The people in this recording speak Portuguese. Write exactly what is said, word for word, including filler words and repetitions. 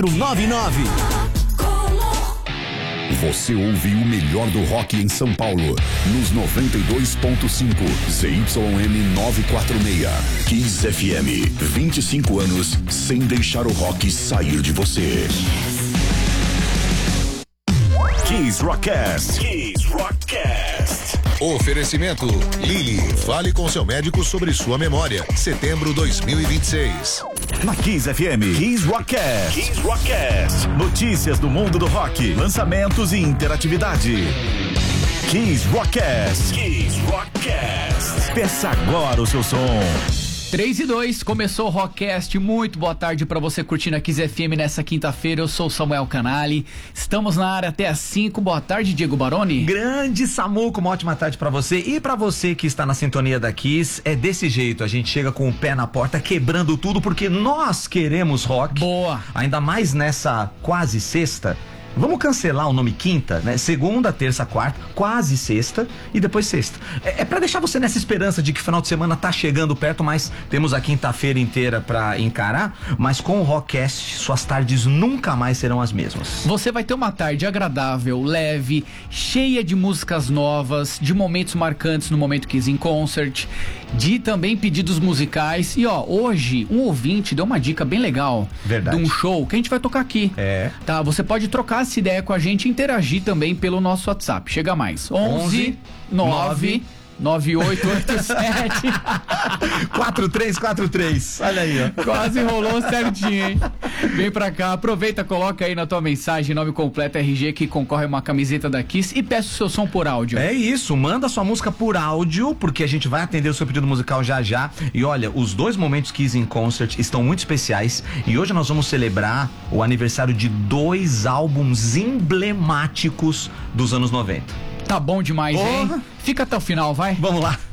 quatro nove nove. Você ouve o melhor do rock em São Paulo, nos noventa e dois ponto cinco, Z Y M novecentos e quarenta e seis. Kiss F M, vinte e cinco anos sem deixar o rock sair de você. Kiss Rockcast. Kiss Rockcast. Oferecimento Lili, fale com seu médico sobre sua memória. Setembro dois mil e vinte e seis. Na Kiss F M, Kiss Rockcast. Kiss Rockcast. Notícias do mundo do rock, lançamentos e interatividade. Kiss Rockcast. Kiss Rockcast. Peça agora o seu som. três e dois, começou o Rockcast. Muito boa tarde pra você curtindo a Kiss F M nessa quinta-feira. Eu sou o Samuel Canali. Estamos na área até às cinco. Boa tarde, Diego Baroni. Grande Samuco, uma ótima tarde pra você. E pra você que está na sintonia da Kiss, é desse jeito. A gente chega com o pé na porta, quebrando tudo, porque nós queremos rock. Boa. Ainda mais nessa quase sexta. Vamos cancelar o nome quinta, né? Segunda, terça, quarta, quase sexta e depois sexta. É, é pra deixar você nessa esperança de que final de semana tá chegando perto, mas temos a quinta-feira inteira pra encarar. Mas com o Rockcast, suas tardes nunca mais serão as mesmas. Você vai ter uma tarde agradável, leve, cheia de músicas novas, de momentos marcantes no Momento Kiss in Concert, de também pedidos musicais. E ó, hoje um ouvinte deu uma dica bem legal. Verdade. De um show que a gente vai tocar aqui. É. Tá, você pode trocar essa ideia com a gente e interagir também pelo nosso WhatsApp. Chega mais. onze nove nove oito oito sete quatro três quatro três. Olha aí, ó. Quase rolou certinho, hein? Vem pra cá, aproveita, coloca aí na tua mensagem nome completo R G que concorre a uma camiseta da Kiss e peça o seu som por áudio. É isso, manda sua música por áudio, porque a gente vai atender o seu pedido musical já já. E olha, os dois momentos Kiss in Concert estão muito especiais e hoje nós vamos celebrar o aniversário de dois álbuns emblemáticos dos anos noventa. Tá bom demais, Porra. hein? Fica até o final, vai. Vamos lá.